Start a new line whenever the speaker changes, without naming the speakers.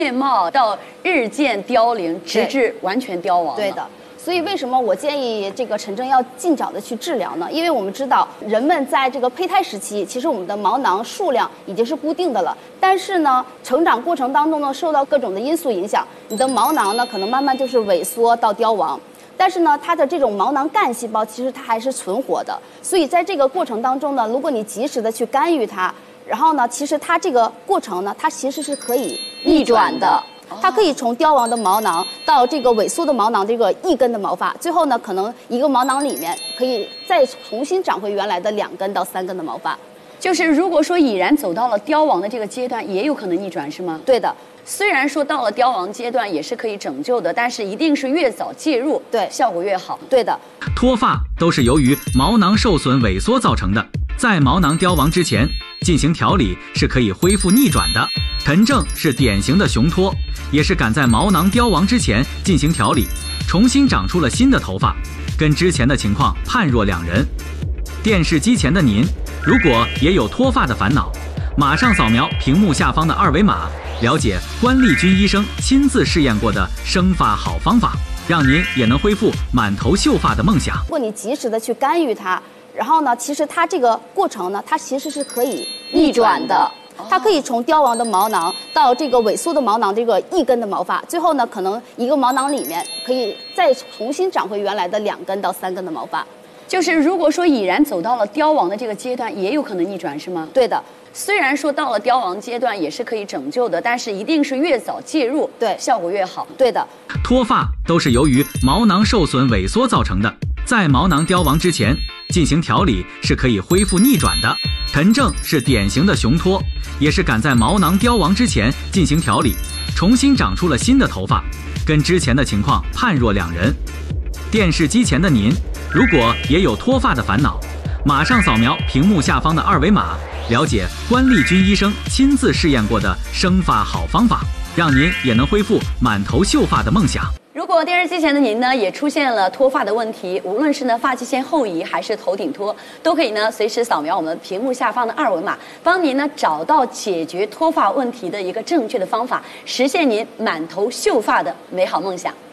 面貌到日渐凋零，直至完全凋亡。
对的。所以为什么我建议这个陈正要尽早的去治疗呢？因为我们知道人们在这个胚胎时期，其实我们的毛囊数量已经是固定的了，但是呢，成长过程当中呢，受到各种的因素影响，你的毛囊呢可能慢慢就是萎缩到凋亡。但是呢，它的这种毛囊干细胞其实它还是存活的，所以在这个过程当中呢，如果你及时的去干预它，然后呢，其实它这个过程呢，它其实是可以逆转的。它可以从凋亡的毛囊到这个萎缩的毛囊这个一根的毛发，最后呢，可能一个毛囊里面可以再重新长回原来的2根到3根的毛发。
就是如果说已然走到了凋亡的这个阶段，也有可能逆转，是吗？
对的。
虽然说到了凋亡阶段也是可以拯救的，但是一定是越早介入，
对，
效果越好。
对的。
脱发都是由于毛囊受损萎缩造成的，在毛囊凋亡之前进行调理是可以恢复逆转的。陈正是典型的雄脱，也是赶在毛囊凋亡之前进行调理，重新长出了新的头发，跟之前的情况判若两人。电视机前的您，如果也有脱发的烦恼，马上扫描屏幕下方的2维码，了解关丽君医生亲自试验过的生发好方法，让您也能恢复满头秀发的梦想。
如果你及时的去干预它，然后呢，其实它这个过程呢，它其实是可以逆转的。它可以从凋亡的毛囊到这个萎缩的毛囊这个一根的毛发，最后呢，可能一个毛囊里面可以再重新长回原来的2根到3根的毛发。
就是如果说已然走到了凋亡的这个阶段，也有可能逆转，是吗？
对的。
虽然说到了凋亡阶段也是可以拯救的，但是一定是越早介入，
对，
效果越好。
对的。
脱发都是由于毛囊受损萎缩造成的，在毛囊凋亡之前进行调理是可以恢复逆转的。陈正是典型的雄脱，也是赶在毛囊凋亡之前进行调理，重新长出了新的头发，跟之前的情况判若两人。电视机前的您，如果也有脱发的烦恼，马上扫描屏幕下方的2维码，了解关丽君医生亲自试验过的生发好方法，让您也能恢复满头秀发的梦想。
如果电视机前的您呢也出现了脱发的问题，无论是呢发际线后移还是头顶脱，都可以呢随时扫描我们屏幕下方的2维码，帮您呢找到解决脱发问题的一个正确的方法，实现您满头秀发的美好梦想。